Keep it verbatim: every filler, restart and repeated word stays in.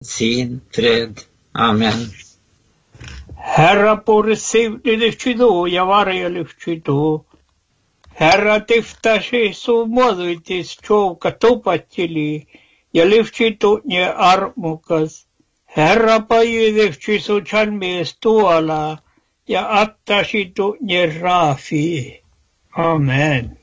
sin fred. Amen. Herra pursiivdi do ja varjelyksi do. Herra tiftasi su muoduitis tjouka tupattili ja lyfti tunne armukas. Herra pajidiksi su chanmies tuola ja attasi tunne raafi. Amen.